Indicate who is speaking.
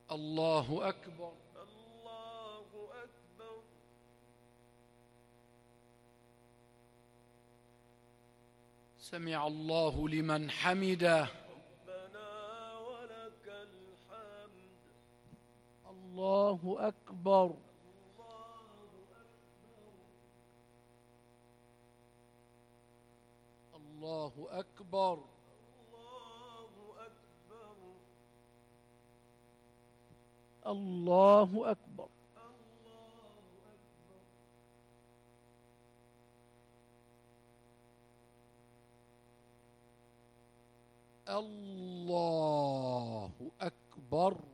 Speaker 1: الله أكبر.
Speaker 2: الله أكبر.
Speaker 1: سمع الله لمن حمده.
Speaker 2: ربنا ولك الحمد.
Speaker 1: الله أكبر. الله أكبر. الله أكبر. الله أكبر.